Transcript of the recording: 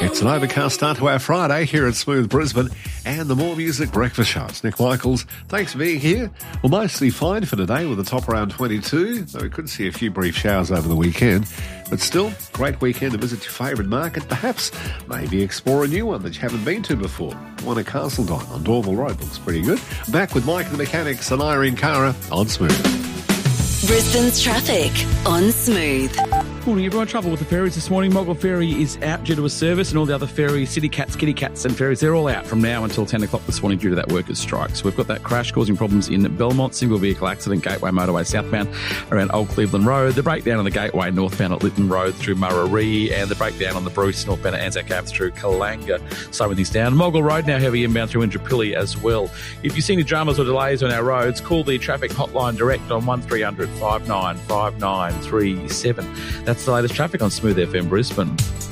It's an overcast start to our Friday here at Smooth Brisbane and the More Music Breakfast Show. It's Nick Michaels. Thanks for being here. Well, mostly fine for today with a top around 22, though we could see a few brief showers over the weekend. But still, great weekend to visit your favourite market. Perhaps maybe explore a new one that you haven't been to before. One at Castledine on Dorval Road looks pretty good. Back with Mike and the Mechanics and Irene Cara on Smooth. Brisbane's traffic on Smooth. Morning, everyone. Trouble with the ferries this morning. Moggill Ferry is out due to a service, and all the other ferries, City Cats, Kitty Cats and ferries, they're all out from now until 10 o'clock this morning due to that workers' strike. So we've got that crash causing problems in Belmont, single vehicle accident, Gateway Motorway southbound around Old Cleveland Road, the breakdown on the Gateway northbound at Lytton Road through Muraree, and the breakdown on the Bruce northbound at Anzac Ave through Kalanga. Slowing things down. Moggill Road now heavy inbound through Indooroopilly as well. If you see any dramas or delays on our roads, call the traffic hotline direct on 1300 595937. That's the latest traffic on Smooth FM Brisbane.